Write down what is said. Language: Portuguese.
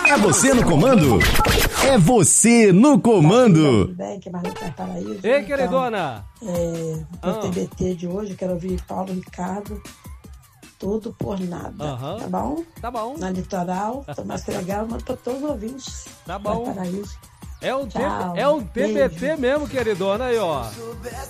É você no comando? É você no comando. Tudo bem, que é Marlene Paraíso. Ei, queridona. No TBT de hoje, eu quero ouvir Paulo Ricardo. Tudo por nada. Tá bom? Tá bom. Na Litoral, tá mais que legal, mas pra todos os ouvintes. Tá bom. Paraíso. É um TBT mesmo, queridona, aí, ó.